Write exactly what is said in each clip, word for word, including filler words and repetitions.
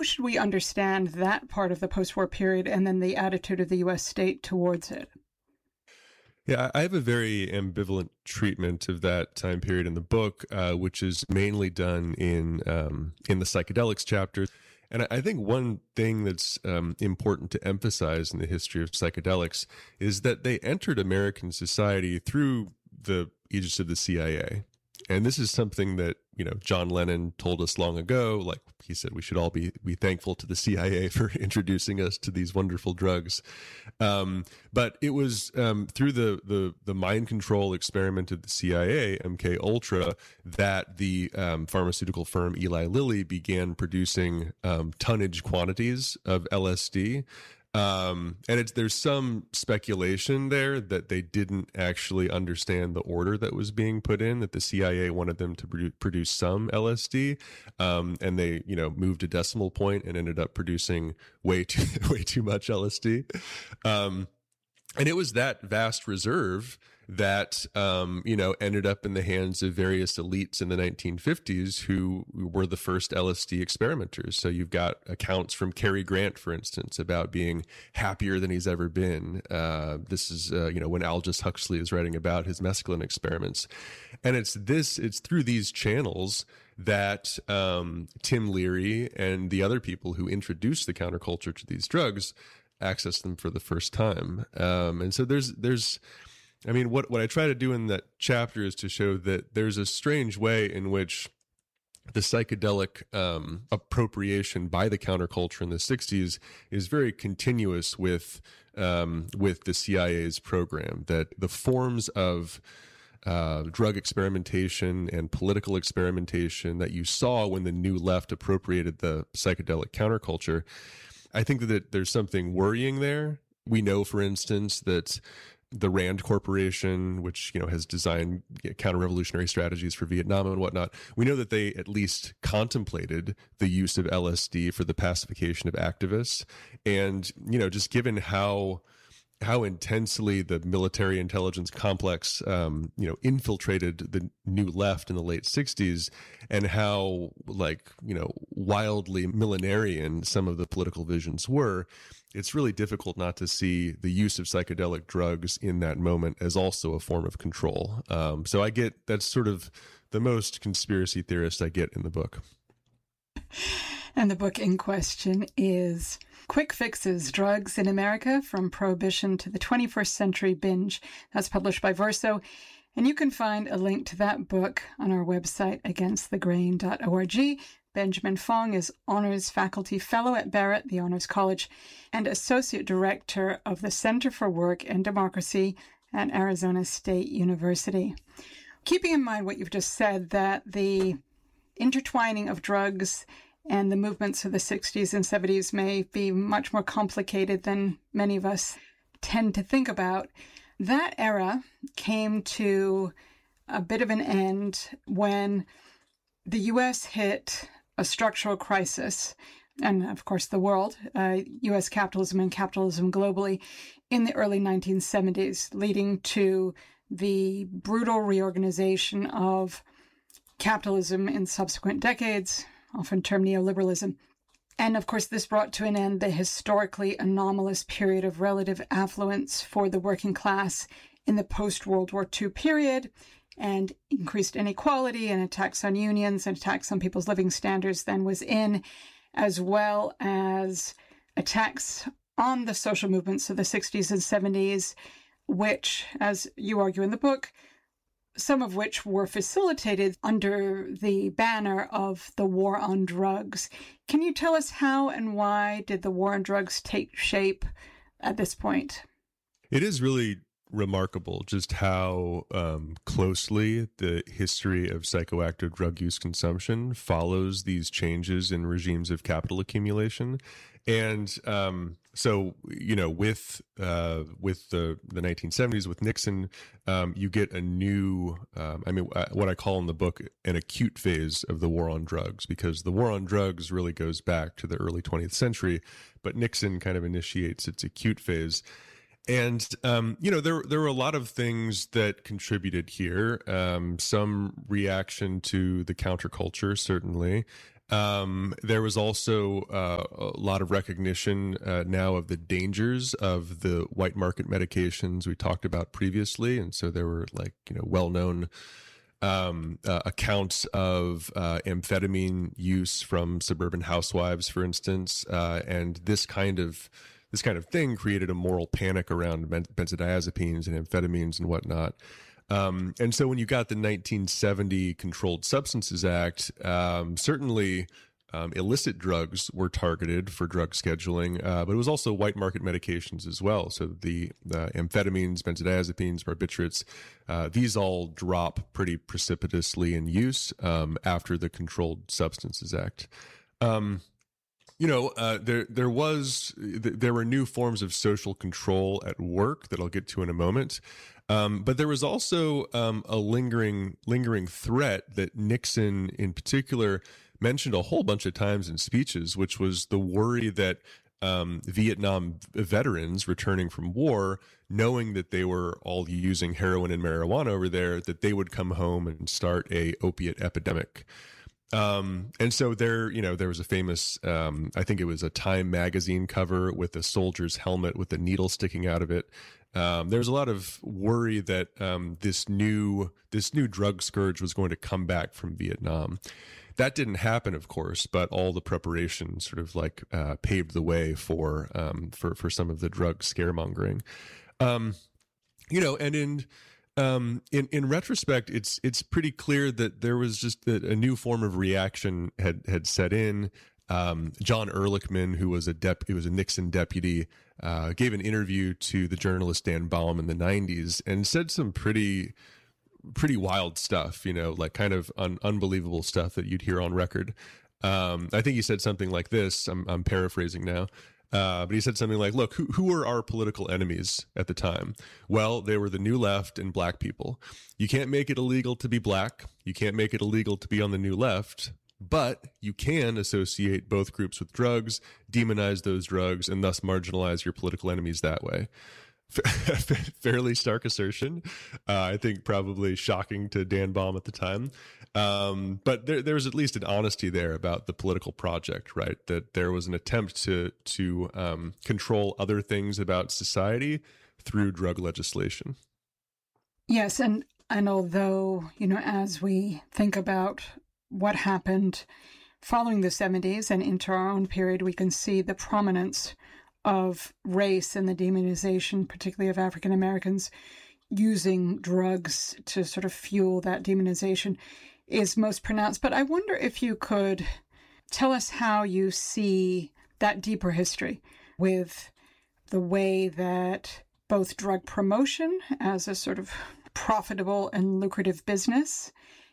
should we understand that part of the post-war period and then the attitude of the U S state towards it? Yeah, I have a very ambivalent treatment of that time period in the book, uh, which is mainly done in um, in the psychedelics chapter. And I think one thing that's um, important to emphasize in the history of psychedelics is that they entered American society through the aegis of the C I A. And this is something that, you know, John Lennon told us long ago. Like he said, we should all be, be thankful to the C I A for introducing us to these wonderful drugs. Um, but it was, um, through the, the, the mind control experiment of the C I A, M K Ultra, that the, um, pharmaceutical firm Eli Lilly began producing, um, tonnage quantities of L S D. Um, and it's, there's some speculation there that they didn't actually understand the order that was being put in, that the C I A wanted them to produ- produce some L S D. Um, and they, you know, moved a decimal point and ended up producing way too, way too much L S D. Um, and it was that vast reserve that, um, you know, ended up in the hands of various elites in the nineteen fifties who were the first L S D experimenters. So you've got accounts from Cary Grant, for instance, about being happier than he's ever been. Uh, this is, uh, you know, when Aldous Huxley is writing about his mescaline experiments. And it's this, it's through these channels that, um, Tim Leary and the other people who introduced the counterculture to these drugs access them for the first time. Um, and so there's, there's, I mean, what, what I try to do in that chapter is to show that there's a strange way in which the psychedelic um, appropriation by the counterculture in the sixties is very continuous with um, with the C I A's program, that the forms of uh, drug experimentation and political experimentation that you saw when the New Left appropriated the psychedelic counterculture, I think that there's something worrying there. We know, for instance, that the Rand Corporation, which, you know, has designed counter-revolutionary strategies for Vietnam and whatnot, we know that they at least contemplated the use of L S D for the pacification of activists. And, you know, just given how how intensely the military intelligence complex, um, you know, infiltrated the New Left in the late sixties, and how, like, you know, wildly millenarian some of the political visions were, it's really difficult not to see the use of psychedelic drugs in that moment as also a form of control. Um, so I get, that's sort of the most conspiracy theorist I get in the book. And the book in question is Quick Fixes, Drugs in America from Prohibition to the twenty-first Century Binge. That's published by Verso. And you can find a link to that book on our website, against the grain dot org. Benjamin Fong is Honors Faculty Fellow at Barrett, the Honors College, and Associate Director of the Center for Work and Democracy at Arizona State University. Keeping in mind what you've just said, that the intertwining of drugs and the movements of the sixties and seventies may be much more complicated than many of us tend to think about. That era came to a bit of an end when the U S hit a structural crisis, and of course the world, uh, U S capitalism and capitalism globally, in the early nineteen seventies, leading to the brutal reorganization of capitalism in subsequent decades, often termed neoliberalism. And of course, this brought to an end the historically anomalous period of relative affluence for the working class in the post-World War Two period, and increased inequality and attacks on unions and attacks on people's living standards then was in, as well as attacks on the social movements of the sixties and seventies, which, as you argue in the book, some of which were facilitated under the banner of the war on drugs. Can you tell us how and why did the war on drugs take shape at this point? It is really remarkable just how um, closely the history of psychoactive drug use consumption follows these changes in regimes of capital accumulation. And um, so, you know, with uh, with the, the nineteen seventies, with Nixon, um, you get a new, um, I mean, what I call in the book, an acute phase of the war on drugs, because the war on drugs really goes back to the early twentieth century, but Nixon kind of initiates its acute phase. And, um, you know, there, there were a lot of things that contributed here. Um, some reaction to the counterculture, certainly. Um, there was also uh, a lot of recognition uh, now of the dangers of the white market medications we talked about previously. And so there were like, you know, well-known um, uh, accounts of uh, amphetamine use from suburban housewives, for instance. Uh, and this kind of this kind of thing created a moral panic around ben- benzodiazepines and amphetamines and whatnot. Um, and so when you got the nineteen seventy Controlled Substances Act, um, certainly um, illicit drugs were targeted for drug scheduling, uh, but it was also white market medications as well. So the uh, amphetamines, benzodiazepines, barbiturates, uh, these all drop pretty precipitously in use um, after the Controlled Substances Act. Um, You know, uh, there there was there were new forms of social control at work that I'll get to in a moment, um, but there was also um, a lingering lingering threat that Nixon, in particular, mentioned a whole bunch of times in speeches, which was the worry that um, Vietnam veterans returning from war, knowing that they were all using heroin and marijuana over there, that they would come home and start a opiate epidemic. Um, and so there, you know, there was a famous, um, I think it was a Time magazine cover with a soldier's helmet with a needle sticking out of it. Um, there was a lot of worry that, um, this new, this new drug scourge was going to come back from Vietnam. That didn't happen, of course, but all the preparation sort of like, uh, paved the way for, um, for, for some of the drug scaremongering. Um, you know, and in, Um, in, in retrospect, it's it's pretty clear that there was just a, a new form of reaction had had set in. Um, John Ehrlichman, who was a dep- who was a Nixon deputy, uh, gave an interview to the journalist Dan Baum in the nineties and said some pretty pretty wild stuff. You know, like kind of un- unbelievable stuff that you'd hear on record. Um, I think he said something like this. I'm, I'm paraphrasing now. Uh, but he said something like, look, who, who were our political enemies at the time? Well, they were the New Left and black people. You can't make it illegal to be black. You can't make it illegal to be on the New Left, but you can associate both groups with drugs, demonize those drugs, and thus marginalize your political enemies that way. Fairly stark assertion. Uh, I think probably shocking to Dan Baum at the time. Um, but there, there was at least an honesty there about the political project, right? That there was an attempt to to um, control other things about society through drug legislation. Yes, and and although, you know, as we think about what happened following the seventies and into our own period, we can see the prominence of race and the demonization, particularly of African Americans, using drugs to sort of fuel that demonization is most pronounced. But I wonder if you could tell us how you see that deeper history with the way that both drug promotion as a sort of profitable and lucrative business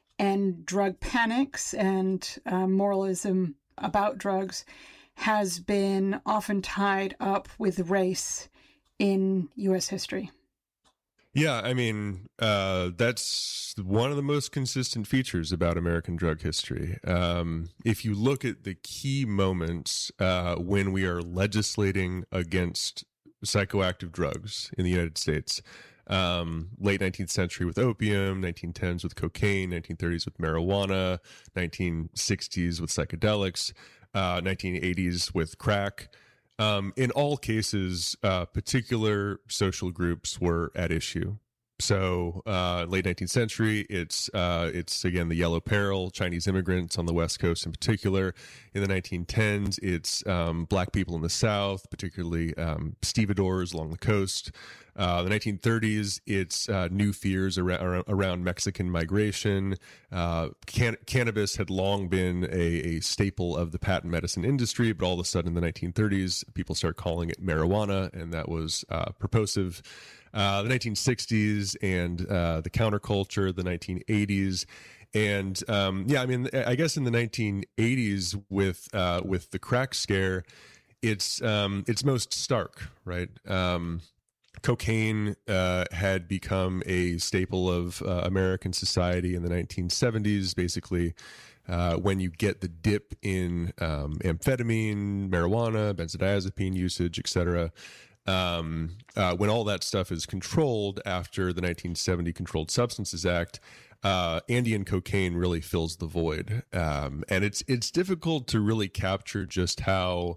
and drug panics and uh, moralism about drugs has been often tied up with race in U S history. Yeah, I mean, uh, that's one of the most consistent features about American drug history. Um, if you look at the key moments uh, when we are legislating against psychoactive drugs in the United States, um, late nineteenth century with opium, nineteen tens with cocaine, nineteen thirties with marijuana, nineteen sixties with psychedelics, uh, nineteen eighties with crack. Um, in all cases, uh, particular social groups were at issue. So, uh, late nineteenth century, it's uh, it's again the Yellow Peril, Chinese immigrants on the West Coast in particular. In the nineteen tens, it's um, black people in the South, particularly um, stevedores along the coast. Uh, the nineteen thirties, it's uh, new fears around, around Mexican migration. Uh, can- cannabis had long been a, a staple of the patent medicine industry, but all of a sudden in the nineteen thirties, people start calling it marijuana, and that was uh, purposive. Uh, the nineteen sixties and uh, the counterculture, the nineteen eighties. And um, yeah, I mean, I guess in the nineteen eighties with uh, with the crack scare, it's um, it's most stark, right? Um, cocaine uh, had become a staple of uh, American society in the nineteen seventies, basically. Uh, when you get the dip in um, amphetamine, marijuana, benzodiazepine usage, et cetera, Um, uh, when all that stuff is controlled after the nineteen seventy Controlled Substances Act, uh, Andean cocaine really fills the void. Um, and it's it's difficult to really capture just how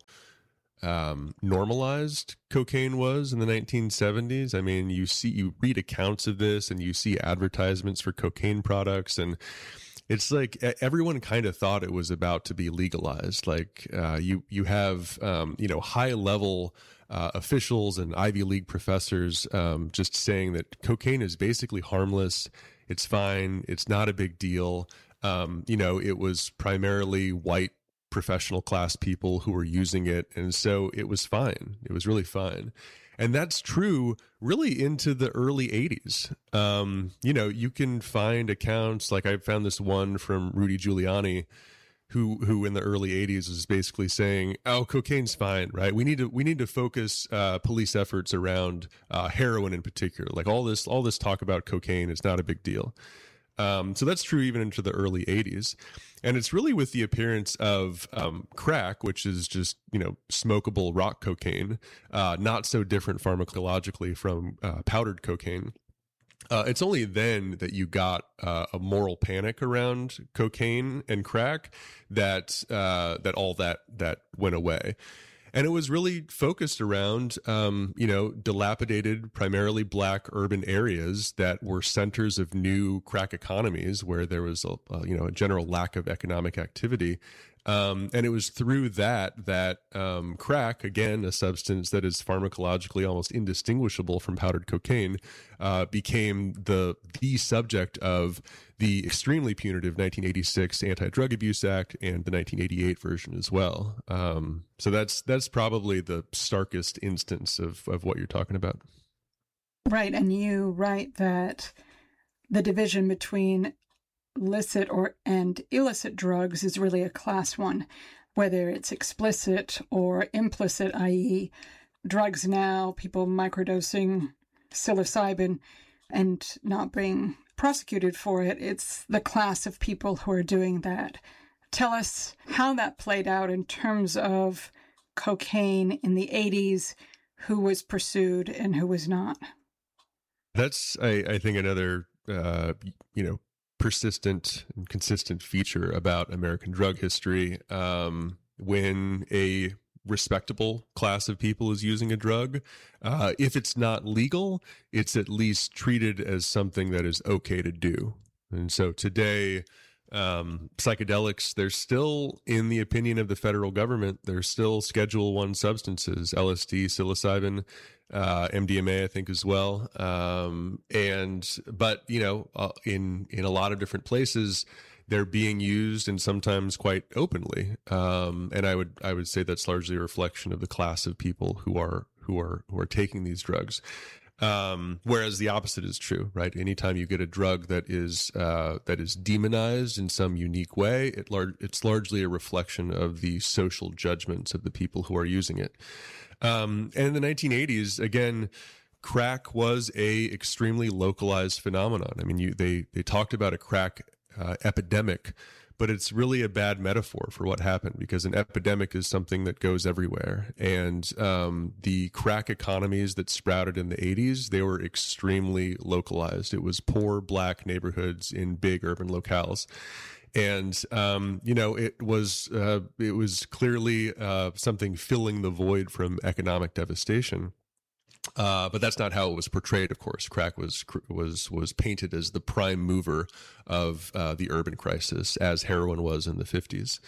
um, normalized cocaine was in the nineteen seventies. I mean, you see, you read accounts of this and you see advertisements for cocaine products, and it's like everyone kind of thought it was about to be legalized. Like uh, you, you have, um, you know, high level uh, officials and Ivy League professors um, just saying that cocaine is basically harmless. It's fine. It's not a big deal. Um, you know, it was primarily white professional class people who were using it. And so it was fine. It was really fine. And that's true really into the early eighties. Um, you know, you can find accounts, like I found this one from Rudy Giuliani, who who in the early eighties was basically saying, oh, cocaine's fine, right? We need to we need to focus uh, police efforts around uh, heroin in particular. Like all this all this talk about cocaine is not a big deal. Um, so that's true even into the early eighties. And it's really with the appearance of um, crack, which is just, you know, smokable rock cocaine, uh, not so different pharmacologically from uh, powdered cocaine. Uh, it's only then that you got uh, a moral panic around cocaine and crack that uh, that all that that went away. And it was really focused around, um, you know, dilapidated, primarily black urban areas that were centers of new crack economies where there was, a, a, you know, a general lack of economic activity. Um, and it was through that that um, crack, again, a substance that is pharmacologically almost indistinguishable from powdered cocaine, uh, became the the subject of the extremely punitive nineteen eighty-six Anti-Drug Abuse Act and the nineteen eighty-eight version as well. Um, so that's that's probably the starkest instance of of what you're talking about. Right, and you write that the division between licit or and illicit drugs is really a class one, whether it's explicit or implicit, that is drugs now, people microdosing psilocybin and not being prosecuted for it. It's the class of people who are doing that. Tell us how that played out in terms of cocaine in the eighties, who was pursued and who was not. That's, I, I think, another, uh, you know, persistent and consistent feature about American drug history. Um, when a respectable class of people is using a drug, uh, if it's not legal, it's at least treated as something that is okay to do. And so today, um, psychedelics, they're still, in the opinion of the federal government, they're still Schedule One substances, L S D, psilocybin, uh, M D M A, I think as well. Um, and, but, you know, uh, in, in a lot of different places, they're being used and sometimes quite openly. Um, and I would, I would say that's largely a reflection of the class of people who are, who are, who are taking these drugs. Um, whereas the opposite is true, right? Anytime you get a drug that is, uh, that is demonized in some unique way, it lar- it's largely a reflection of the social judgments of the people who are using it. Um, and in the nineteen eighties, again, crack was a extremely localized phenomenon. I mean, you, they, they talked about a crack uh, epidemic, but it's really a bad metaphor for what happened, because an epidemic is something that goes everywhere. And um, the crack economies that sprouted in the eighties, they were extremely localized. It was poor black neighborhoods in big urban locales. And, um, you know, it was uh, it was clearly uh, something filling the void from economic devastation. Uh, but that's not how it was portrayed, of course. Crack was was was painted as the prime mover of uh, the urban crisis, as heroin was in the fifties.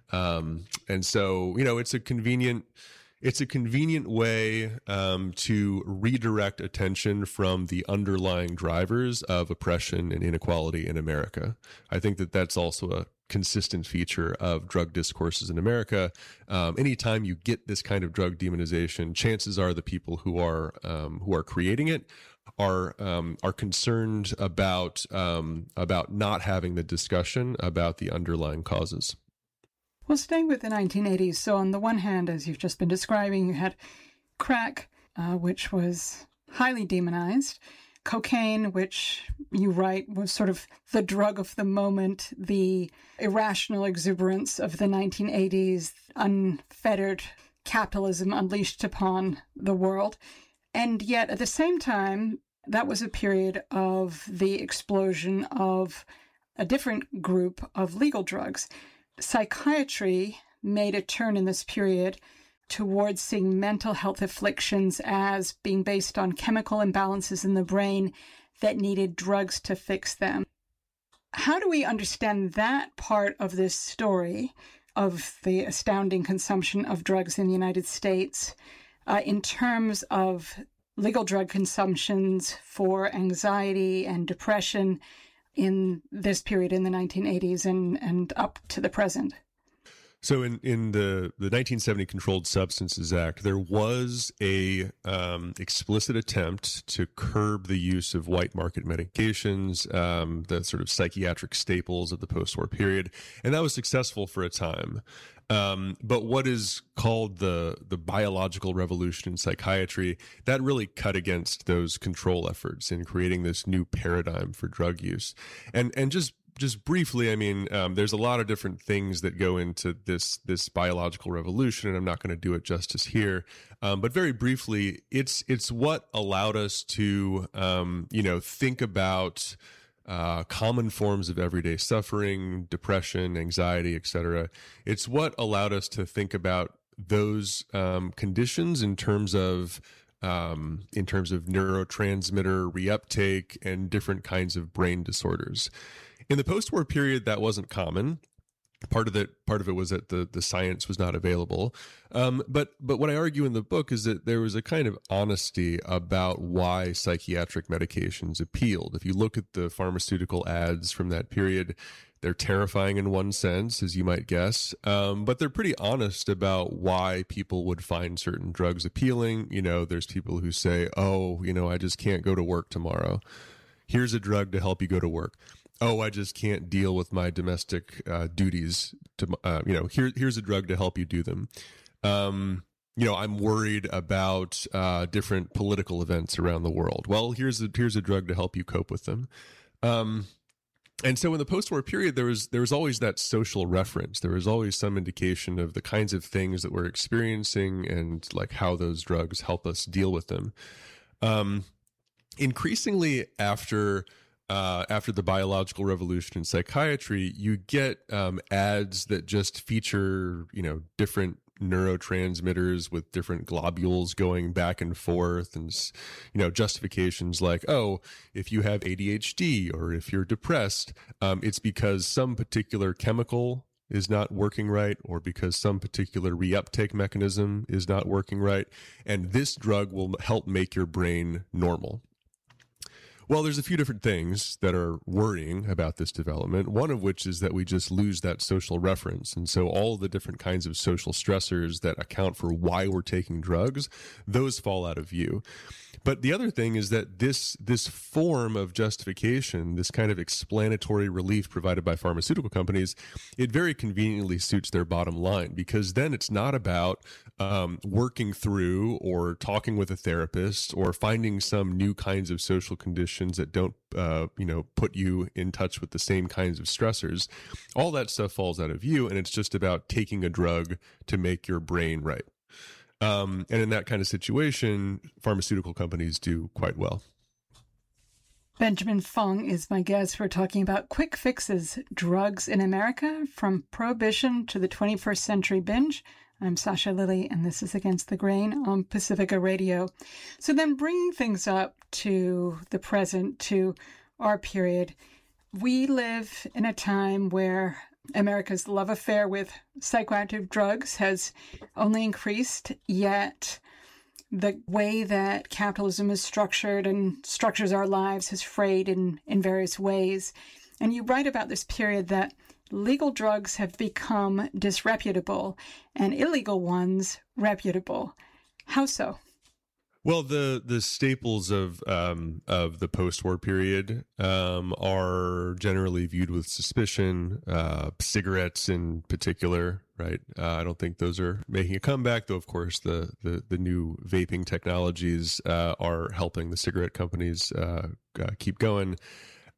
Um, and so, you know, it's a convenient it's a convenient way um, to redirect attention from the underlying drivers of oppression and inequality in America. I think that that's also a consistent feature of drug discourses in America. Um, anytime you get this kind of drug demonization, chances are the people who are um, who are creating it are um, are concerned about um, about not having the discussion about the underlying causes. Well, staying with the nineteen eighties, so on the one hand, as you've just been describing, you had crack, uh, which was highly demonized, cocaine, which you write was sort of the drug of the moment, the irrational exuberance of the nineteen eighties, unfettered capitalism unleashed upon the world. And yet, at the same time, that was a period of the explosion of a different group of legal drugs. Psychiatry made a turn in this period towards seeing mental health afflictions as being based on chemical imbalances in the brain that needed drugs to fix them. How do we understand that part of this story of the astounding consumption of drugs in the United States uh, in terms of legal drug consumptions for anxiety and depression in this period in the nineteen eighties and, and up to the present? So in, in the, the nineteen seventy Controlled Substances Act, there was a um, explicit attempt to curb the use of white market medications, um, the sort of psychiatric staples of the post-war period, and that was successful for a time. Um, but what is called the the biological revolution in psychiatry, that really cut against those control efforts in creating this new paradigm for drug use. And and just Just briefly, I mean, um, there's a lot of different things that go into this this biological revolution, and I'm not going to do it justice here. Um, but very briefly, it's it's what allowed us to, um, you know, think about uh, common forms of everyday suffering, depression, anxiety, et cetera. It's what allowed us to think about those um, conditions in terms of um, in terms of neurotransmitter reuptake and different kinds of brain disorders. In the post-war period, that wasn't common. Part of it, part of it was that the, the science was not available. Um, but but what I argue in the book is that there was a kind of honesty about why psychiatric medications appealed. If you look at the pharmaceutical ads from that period, they're terrifying in one sense, as you might guess, um, but they're pretty honest about why people would find certain drugs appealing. You know, there's people who say, oh, you know, I just can't go to work tomorrow. Here's a drug to help you go to work. Oh, I just can't deal with my domestic uh, duties. To uh, you know, here here's a drug to help you do them. Um, you know, I'm worried about uh, different political events around the world. Well, here's a here's a drug to help you cope with them. Um, and so, in the post-war period, there was there was always that social reference. There was always some indication of the kinds of things that we're experiencing and like how those drugs help us deal with them. Um, increasingly, after Uh, after the biological revolution in psychiatry, you get um, ads that just feature, you know, different neurotransmitters with different globules going back and forth, and, you know, justifications like, oh, if you have A D H D or if you're depressed, um, it's because some particular chemical is not working right, or because some particular reuptake mechanism is not working right, and this drug will help make your brain normal. Well, there's a few different things that are worrying about this development, one of which is that we just lose that social reference. And so all the different kinds of social stressors that account for why we're taking drugs, those fall out of view. But the other thing is that this this form of justification, this kind of explanatory relief provided by pharmaceutical companies, it very conveniently suits their bottom line, because then it's not about um, working through or talking with a therapist or finding some new kinds of social conditions that don't, uh, you know, put you in touch with the same kinds of stressors. All that stuff falls out of view, and it's just about taking a drug to make your brain right. Um, and in that kind of situation, pharmaceutical companies do quite well. Benjamin Fong is my guest. We're talking about quick fixes, drugs in America, from Prohibition to the twenty-first century binge. I'm Sasha Lilley, and this is Against the Grain on Pacifica Radio. So then bringing things up to the present, to our period, we live in a time where America's love affair with psychoactive drugs has only increased, yet the way that capitalism is structured and structures our lives has frayed in, in various ways. And you write about this period that legal drugs have become disreputable and illegal ones reputable. How so? Well, the the staples of um, of the post-war period um, are generally viewed with suspicion. Uh, cigarettes, in particular, right? Uh, I don't think those are making a comeback, though. Of course, the the, the new vaping technologies uh, are helping the cigarette companies uh, uh, keep going.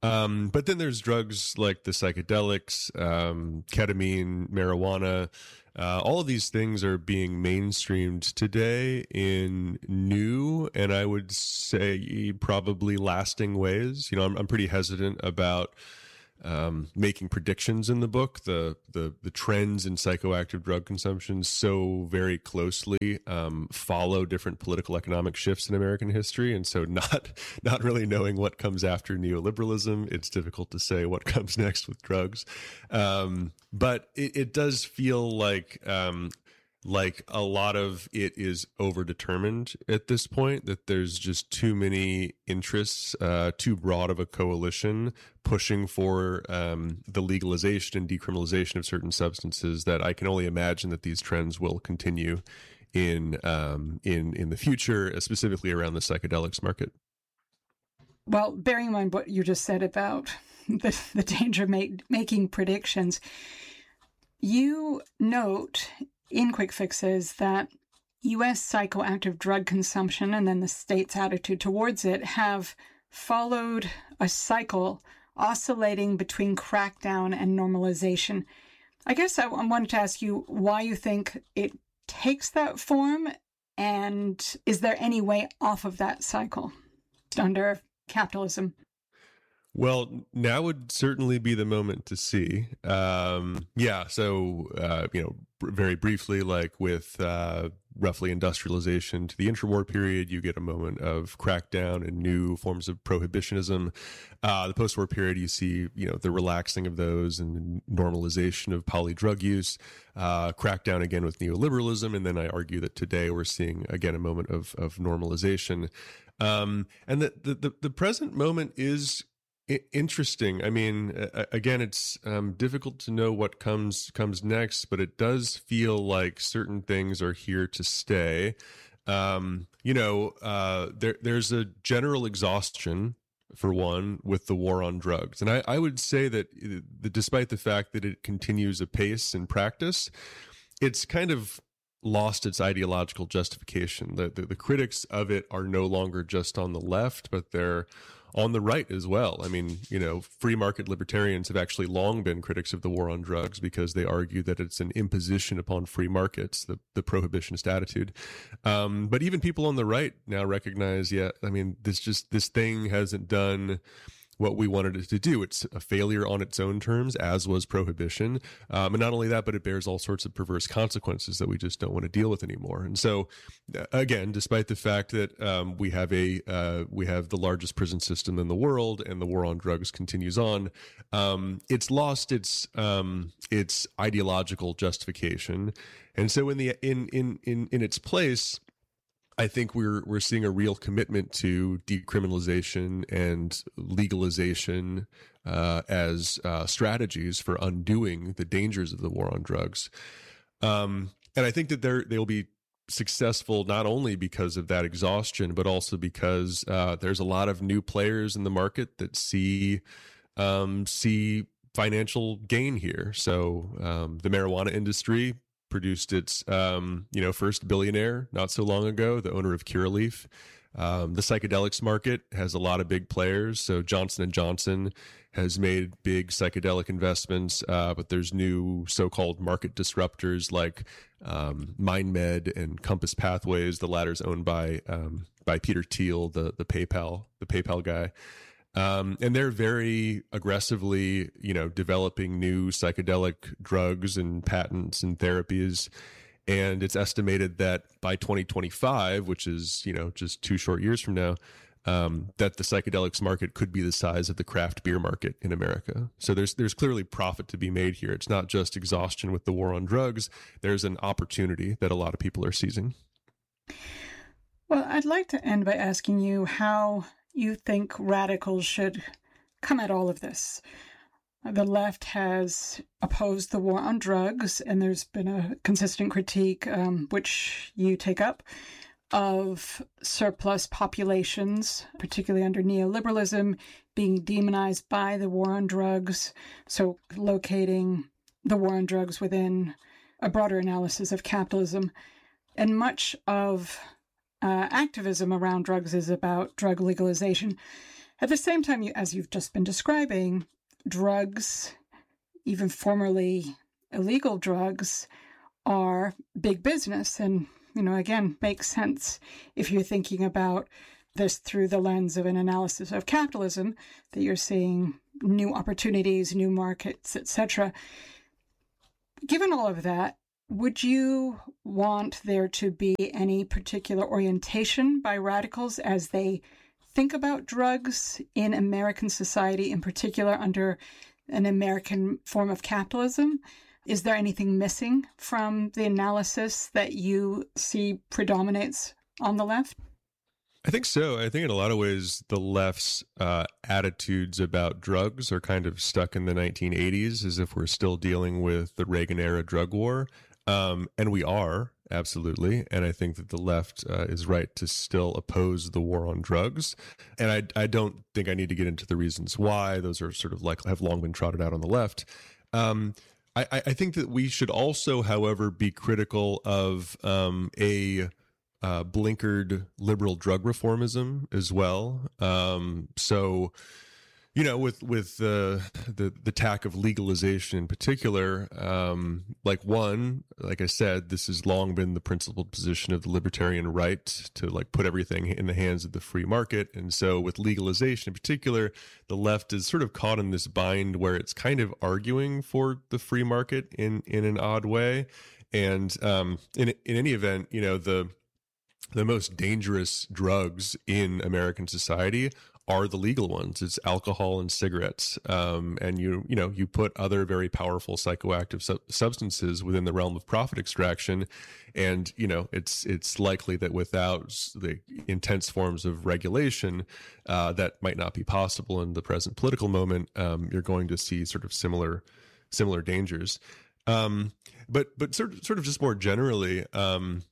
Um, but then there's drugs like the psychedelics, um, ketamine, marijuana. Uh, all of these things are being mainstreamed today in new and I would say probably lasting ways. You know, I'm, I'm pretty hesitant about um, making predictions in the book. The, the the trends in psychoactive drug consumption so very closely um, follow different political economic shifts in American history, and so not not really knowing what comes after neoliberalism, it's difficult to say what comes next with drugs. Um, but it, it does feel like um, like a lot of it is overdetermined at this point, that there's just too many interests, uh, too broad of a coalition pushing for um, the legalization and decriminalization of certain substances, that I can only imagine that these trends will continue in um, in in the future, specifically around the psychedelics market. Well, bearing in mind what you just said about the, the danger of make, making predictions, you note in Quick Fixes that U S psychoactive drug consumption and then the state's attitude towards it have followed a cycle oscillating between crackdown and normalization. I guess I wanted to ask you why you think it takes that form, and is there any way off of that cycle under capitalism? Well, now would certainly be the moment to see. Um, yeah, so, uh, you know, very briefly, like with uh, roughly industrialization to the interwar period, you get a moment of crackdown and new forms of prohibitionism. Uh, the post-war period, you see, you know, the relaxing of those and normalization of poly drug use, uh, crackdown again with neoliberalism. And then I argue that today we're seeing, again, a moment of, of normalization. Um, and that the, the, the present moment is interesting. I mean, again, it's um, difficult to know what comes comes next, but it does feel like certain things are here to stay. Um, you know, uh, there, there's a general exhaustion, for one, with the war on drugs. And I, I would say that the, despite the fact that it continues apace in practice, it's kind of lost its ideological justification. The, the, the critics of it are no longer just on the left, but they're on the right as well. I mean, you know, free market libertarians have actually long been critics of the war on drugs because they argue that it's an imposition upon free markets, the, the prohibitionist attitude. Um, but even people on the right now recognize, yeah, I mean, this just, this thing hasn't done what we wanted it to do. It's a failure on its own terms, as was prohibition. Um, and not only that, but it bears all sorts of perverse consequences that we just don't want to deal with anymore. And so, again, despite the fact that um, we have a uh, we have the largest prison system in the world, and the war on drugs continues on, um, it's lost its um, its ideological justification. And so, in the in in in in its place, I think we're we're seeing a real commitment to decriminalization and legalization uh, as uh, strategies for undoing the dangers of the war on drugs. Um, and I think that they're they'll be successful not only because of that exhaustion, but also because uh, there's a lot of new players in the market that see um, see financial gain here. So um, the marijuana industry produced its, um, you know, first billionaire not so long ago, the owner of Curaleaf. Um, the psychedelics market has a lot of big players. So Johnson and Johnson has made big psychedelic investments, uh, but there's new so-called market disruptors like um, MindMed and Compass Pathways. The latter's owned by um, by Peter Thiel, the the PayPal the PayPal guy. Um, and they're very aggressively, you know, developing new psychedelic drugs and patents and therapies. And it's estimated that by twenty twenty-five, which is, you know, just two short years from now, um, that the psychedelics market could be the size of the craft beer market in America. So there's there's clearly profit to be made here. It's not just exhaustion with the war on drugs. There's an opportunity that a lot of people are seizing. Well, I'd like to end by asking you how you think radicals should come at all of this. The left has opposed the war on drugs, and there's been a consistent critique, um, which you take up, of surplus populations, particularly under neoliberalism, being demonized by the war on drugs. So locating the war on drugs within a broader analysis of capitalism. And much of Uh, activism around drugs is about drug legalization. At the same time, you, as you've just been describing, drugs, even formerly illegal drugs, are big business. And, you know, again, makes sense if you're thinking about this through the lens of an analysis of capitalism, that you're seeing new opportunities, new markets, et cetera. Given all of that, would you want there to be any particular orientation by radicals as they think about drugs in American society, in particular under an American form of capitalism? Is there anything missing from the analysis that you see predominates on the left? I think so. I think in a lot of ways, the left's uh, attitudes about drugs are kind of stuck in the nineteen eighties, as if we're still dealing with the Reagan-era drug war. Um, and we are, absolutely. And I think that the left uh, is right to still oppose the war on drugs. And I, I don't think I need to get into the reasons why. Those are sort of like have long been trotted out on the left. Um, I, I think that we should also, however, be critical of um, a uh, blinkered liberal drug reformism as well. Um, so, you know, with with uh, the the tack of legalization in particular, um, like one, like I said, this has long been the principled position of the libertarian right to like put everything in the hands of the free market. And so with legalization in particular, the left is sort of caught in this bind where it's kind of arguing for the free market in in an odd way. And um, in in any event, you know, the the most dangerous drugs in American society are the legal ones. It's alcohol and cigarettes. Um, and you, you know, you put other very powerful psychoactive su- substances within the realm of profit extraction. And, you know, it's, it's likely that without the intense forms of regulation, uh, that might not be possible in the present political moment. Um, you're going to see sort of similar, similar dangers. Um, but, but sort of, sort of just more generally, um,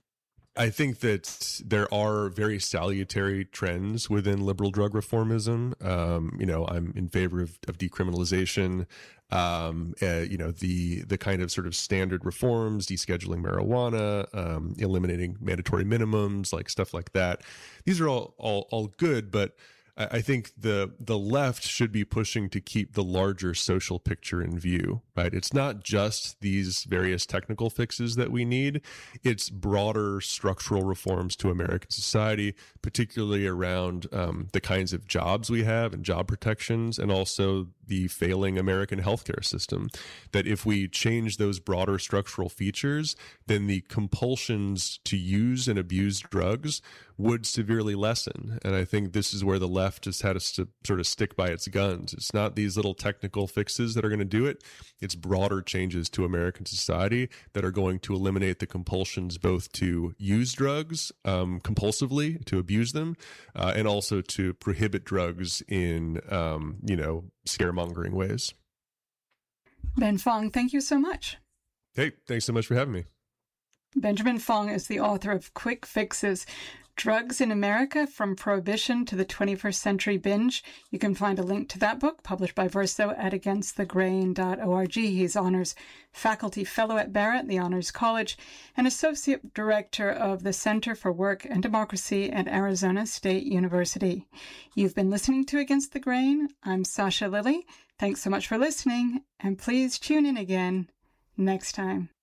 I think that there are very salutary trends within liberal drug reformism. Um, you know, I'm in favor of, of decriminalization. Um, uh, you know, the the kind of sort of standard reforms, descheduling marijuana, um, eliminating mandatory minimums, like stuff like that. These are all all all good, but I think the the left should be pushing to keep the larger social picture in view, right? It's not just these various technical fixes that we need. It's broader structural reforms to American society, particularly around um, the kinds of jobs we have and job protections, and also the failing American healthcare system. That if we change those broader structural features, then the compulsions to use and abuse drugs would severely lessen. And I think this is where the left has had to st- sort of stick by its guns. It's not these little technical fixes that are going to do it. It's broader changes to American society that are going to eliminate the compulsions both to use drugs um, compulsively, to abuse them, uh, and also to prohibit drugs in, um, you know, scaremongering ways. Ben Fong, thank you so much. Hey, thanks so much for having me. Benjamin Fong is the author of Quick Fixes, Drugs in America from Prohibition to the twenty-first Century Binge. You can find a link to that book, published by Verso, at against the grain dot org. He's Honors Faculty Fellow at Barrett, the Honors College, and Associate Director of the Center for Work and Democracy at Arizona State University. You've been listening to Against the Grain. I'm Sasha Lilly. Thanks so much for listening, and please tune in again next time.